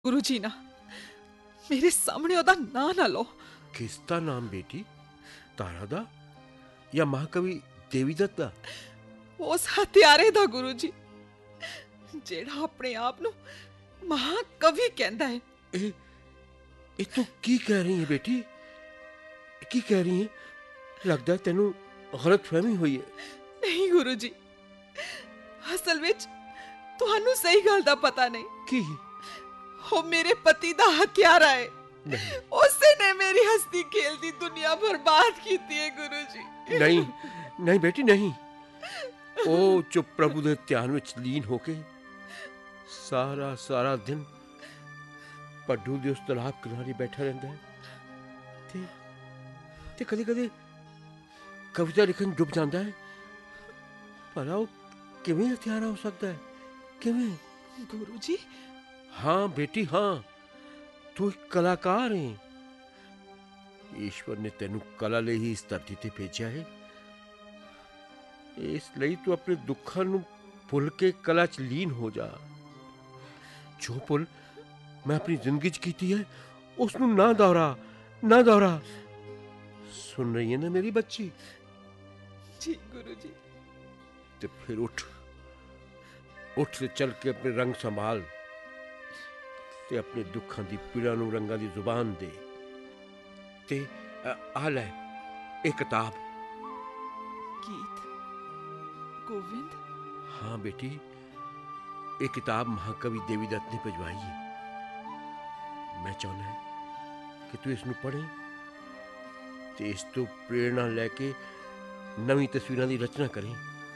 ਗੁਰੂ ਜੀ ਨਾ, ਮੇਰੇ ਸਾਹਮਣੇ ਉਹਦਾ ਨਾਂ ਨਾ ਲਓ। ਕਿਸ ਦਾ ਨਾਮ ਬੇਟੀ? ਤਾਰਾ ਦਾ ਜਾਂ ਮਹਾਕਵੀ ਦੇਵੀਦੱਤ ਦਾ? ਉਸ ਹਥਿਆਰੇ ਦਾ ਗੁਰੂ ਜੀ, ਜਿਹੜਾ ਆਪਣੇ ਆਪ ਨੂੰ ਮਹਾਕਵੀ ਕਹਿੰਦਾ ਹੈ। ਇਹ ਇਹ ਤੂੰ ਕੀ ਕਹਿ ਰਹੀ ਹੈ ਬੇਟੀ? ਕੀ ਕਹਿ ਰਹੀ ਹੈ? ਲੱਗਦਾ ਤੈਨੂੰ ਗਲਤਫਹਿਮੀ ਹੋਈ ਹੈ। ਨਹੀਂ ਗੁਰੂ ਜੀ, ਅਸਲ ਵਿੱਚ ਤੁਹਾਨੂੰ ਸਹੀ ਗੱਲ ਦਾ ਪਤਾ ਨਹੀਂ। ਕੀ? ਉਹ ਮੇਰੇ ਪਤੀ ਦਾ ਹਥਿਆਰਾ ਹੈ। ਨਹੀਂ ਉਸੇ ਨੇ ਮੇਰੀ ਹਸਤੀ ਖੇਲਦੀ ਦੁਨੀਆ ਬਰਬਾਦ ਕੀਤੀ ਹੈ ਗੁਰੂ ਜੀ। ਨਹੀਂ ਨਹੀਂ ਬੇਟੀ, ਨਹੀਂ। ਉਹ ਜੋ ਪ੍ਰਭੂ ਦੇ ਧਿਆਨ ਵਿੱਚ ਲੀਨ ਹੋ ਕੇ ਸਾਰਾ ਦਿਨ ਪੱਡੂ ਦੇ ਉਸ ਤਲਾਬ ਕਿਨਾਰੇ ਬੈਠਾ ਰਹਿੰਦਾ ਹੈ ਤੇ ਕਦੇ ਕਵਿਤਾ ਲਿਖਣ ਡੁੱਬ ਜਾਂਦਾ ਹੈ। ਭਲਾ ਉਹ ਕਿਵੇਂ ਹਥਿਆਰਾ ਹੋ ਸਕਦਾ ਹੈ? ਕਿਵੇਂ? ਗੁਰੂ ਜੀ, ਹਾਂ ਬੇਟੀ, ਹਾਂ। ਤੂੰ ਇੱਕ ਕਲਾਕਾਰ ਹੈ। ਈਸ਼ਵਰ ਨੇ ਤੈਨੂੰ ਕਲਾ ਲਈ ਹੀ ਇਸ ਧਰਤੀ ਤੇ ਭੇਜਿਆ ਹੈ। ਇਸ ਲਈ ਤੂੰ ਆਪਣੇ ਦੁੱਖਾਂ ਨੂੰ ਭੁੱਲ ਕੇ ਕਲਾ 'ਚ ਲੀਨ ਹੋ ਜਾ। ਜੋ ਭੁੱਲ ਮੈਂ ਆਪਣੀ ਜ਼ਿੰਦਗੀ 'ਚ ਕੀਤੀ ਹੈ, ਉਸ ਨੂੰ ਨਾ ਦੁਹਰਾ। ਸੁਣ ਰਹੀ ਹੈ ਨਾ ਮੇਰੀ ਬੱਚੀ? ਜੀ ਗੁਰੂ ਜੀ। ਤੇ ਫਿਰ ਉੱਠ ਤੇ ਚੱਲ ਕੇ ਆਪਣੇ ਰੰਗ ਸੰਭਾਲ ਤੇ ਆਪਣੇ ਦੁੱਖਾਂ ਦੀ ਪੀੜਾ ਨੂੰ ਰੰਗਾਂ ਦੀ ਜ਼ੁਬਾਨ ਦੇ। ਤੇ ਆ ਲੈ ਇਹ ਕਿਤਾਬ। ਗੀਤ ਗੋਵਿੰਦ? ਹਾਂ ਬੇਟੀ, ਇਹ ਕਿਤਾਬ ਮਹਾਕਵੀ ਦੇਵੀਦੱਤ ਨੇ ਭਿਜਵਾਈ ਹੈ। ਮੈਂ ਚਾਹੁੰਦਾ ਹਾਂ ਕਿ ਤੂੰ ਇਸ ਨੂੰ ਪੜ੍ਹੇ ਤੇ ਇਸ ਤੋਂ ਪ੍ਰੇਰਣਾ ਲੈ ਕੇ ਨਵੀਂ ਤਸਵੀਰਾਂ ਦੀ ਰਚਨਾ ਕਰੇ।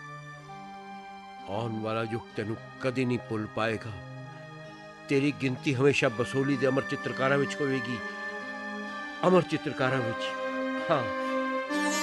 ਆਉਣ ਵਾਲਾ ਯੁੱਗ ਤੈਨੂੰ ਕਦੇ ਨਹੀਂ ਭੁੱਲ ਪਾਏਗਾ। ਤੇਰੀ ਗਿਣਤੀ ਹਮੇਸ਼ਾ ਬਸੋਲੀ ਦੇ ਅਮਰ ਚਿੱਤਰਕਾਰਾਂ ਵਿੱਚ ਹੋਵੇਗੀ। ਅਮਰ ਚਿੱਤਰਕਾਰਾਂ ਵਿੱਚ। ਹਾਂ।